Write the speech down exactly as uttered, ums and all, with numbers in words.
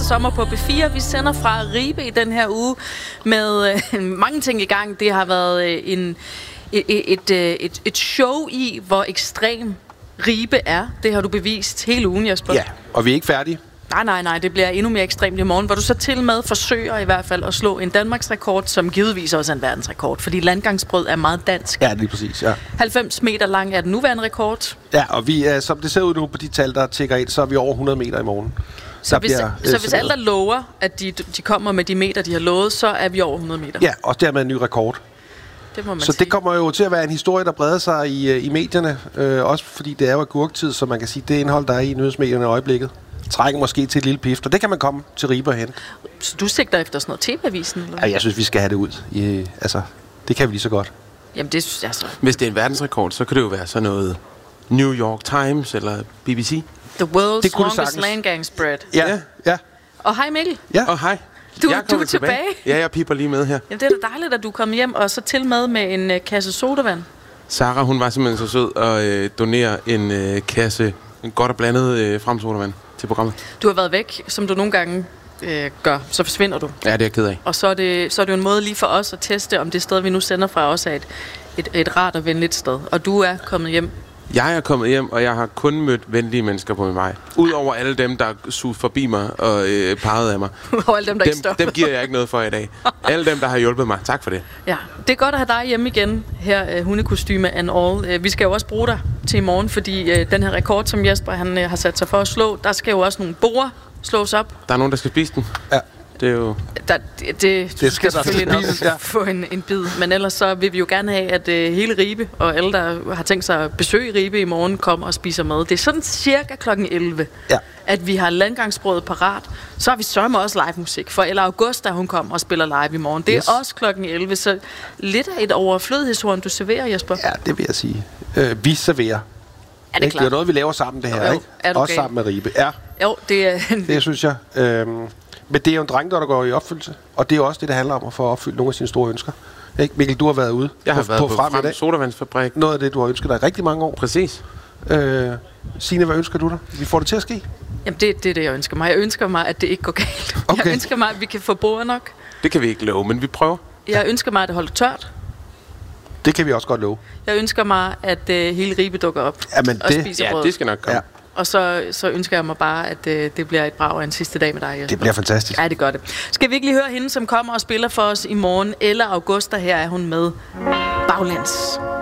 sommer på B fire. Vi sender fra Ribe i den her uge med øh, mange ting i gang. Det har været øh, en, et, et, et, et show i, hvor ekstrem Ribe er. Det har du bevist hele ugen, Jesper. Ja, og vi er ikke færdige. Nej, nej, nej. Det bliver endnu mere ekstremt i morgen, hvor du så til med forsøger i hvert fald at slå en Danmarks rekord, som givetvis også er en verdensrekord, fordi landgangsbrød er meget dansk. Ja, lige præcis, ja. halvfems meter lang er den nuværende rekord. Ja, og vi er, som det ser ud nu på de tal, der tækker ind, så er vi over hundrede meter i morgen. Så hvis, bliver, så hvis alle der lover, at de, de kommer med de meter, de har lovet, så er vi over hundrede meter. Ja, og dermed en ny rekord. Det må man så sige. Det kommer jo til at være en historie, der breder sig i, i medierne, øh, også fordi det er jo agurktid, så man kan sige, det indhold, der er i nyhedsmedierne i øjeblikket, trækker måske til et lille pift, og det kan man komme til Ribe og hen. Så du sigter efter sådan noget T V-avisen? Eller? Ja, jeg synes, vi skal have det ud. I, altså, det kan vi lige så godt. Jamen, det synes jeg så. Hvis det er en verdensrekord, så kan det jo være sådan noget New York Times eller B B C. The world's longest landgang spread. Ja, ja. ja. Og hej Mikkel. Ja. Og hej. Du, du er tilbage. tilbage. Ja, jeg piper lige med her. Jamen, det er da dejligt, at du kom hjem, og så til med med en uh, kasse sodavand. Sarah, hun var simpelthen så sød at øh, donere en øh, kasse en godt og blandet øh, fremsodavand til programmet. Du har været væk, som du nogle gange øh, gør, så forsvinder du. Ja, det er jeg ked af. Og så er, det, så er det jo en måde lige for os at teste, om det sted, vi nu sender fra, også er et, et, et rart og venligt sted. Og du er kommet hjem. Jeg er kommet hjem, og jeg har kun mødt venlige mennesker på min vej. Udover alle dem, der sugede forbi mig og øh, pegede af mig. Udover alle dem, der dem, ikke stopper. Dem giver jeg ikke noget for i dag. Alle dem, der har hjulpet mig. Tak for det. Ja, det er godt at have dig hjemme igen, her uh, hundekostyme and all. Uh, vi skal jo også bruge dig til i morgen, fordi uh, den her rekord, som Jesper han, uh, har sat sig for at slå, der skal jo også nogle borde slås op. Der er nogen, der skal spise den. Ja. Det er jo... Der, det, det, det skal selvfølgelig nok ja. få en, en bid. Men ellers så vil vi jo gerne have, at uh, hele Ribe og alle, der har tænkt sig at besøge Ribe i morgen, kommer og spiser mad. Det er sådan cirka klokken elleve, ja. at vi har landgangsbrødet parat. Så har vi sørme også live musik, for Ella Augusta, hun kommer og spiller live i morgen. Det er yes. også klokken elleve, så lidt af et overflødighedshorn, du serverer, Jesper. Ja, det vil jeg sige. Øh, vi serverer. Er det, det er noget, vi laver sammen, det her, jo, ikke? Er også gal? sammen med Ribe. Ja. Jo, det er... det synes jeg. Øhm, men det er jo en dreng, der går i opfyldelse. Og det er jo også det, det handler om at få opfyldt nogle af sine store ønsker. Ikke? Mikkel, du har været ude. Jeg har på, været på, på frem, frem sodavandsfabrik. Noget af det, du har ønsket dig i rigtig mange år. Præcis. Øh, Signe, hvad ønsker du dig? Vi får det til at ske. Jamen, det, det er det, jeg ønsker mig. Jeg ønsker mig, at det ikke går galt. Okay. Jeg ønsker mig, at vi kan få bord nok. Det kan vi ikke love, men vi prøver. Jeg ønsker mig, at det holder tørt. Det kan vi også godt love. Jeg ønsker mig, at uh, hele Ribe dukker op Jamen, og det, spiser ja, brød. det skal nok komme. Ja. Og så, så ønsker jeg mig bare, at uh, det bliver et brag af en sidste dag med dig, Jesper. Det bliver fantastisk. Ja, det gør det. Skal vi ikke lige høre hende, som kommer og spiller for os i morgen? Ella Augusta, her er hun med Baglands.